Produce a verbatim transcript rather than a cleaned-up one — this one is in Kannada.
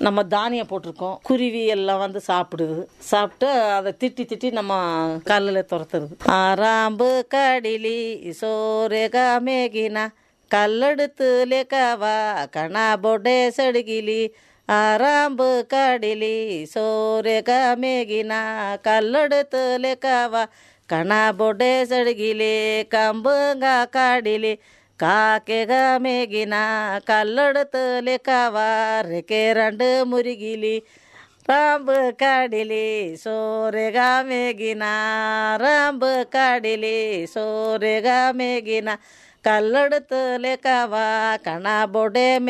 நம்ம தானியம் போட்டிருக்கோம். குருவி எல்லாம் வந்து சாப்பிடுது. சாப்பிட்டு அதை திட்டி திட்டி நம்ம கல்லில் துரத்துறது. ஆறாம்பு கடிலி சோரேகா மேகினா ಕಲ್ಲಡುತ್ತು ಲೆಕ್ಕವ ಕಣ ಬೊಡ್ಡೆ ಸಡಗಿಲಿ ಆರಾಂಬು ಕಡಿಲಿ ಸೋರೆಗ ಮೇಗಿನ ಕಲ್ಲಡುತ್ತು ಲೆಕ್ಕವ ಕಣ ಬೊಡ್ಡೆ ಸಡಗಿಲಿ ಕಂಬಂಗ ಕಾಡಿಲಿ ಕಾಕೆಗ ಮೇಗಿನ ಕಲ್ಲಡುತ್ತು ಲೆಕ್ಕವ ರೆಕೆ ರಂಡು ಮುರಿಗಿಲಿ ರಾಂಬು ಕಾಡಿಲಿ ಸೋರೆಗ ಮೇಗಿನ ರಾಂಬು ಕಾಡಿಲಿ ಸೋರೆಗ ಮೇಗಿನ ಕಲ್ಲಡುತ್ತು ಲೆಕ್ಕವ ಕಣ ಬೊಡೆ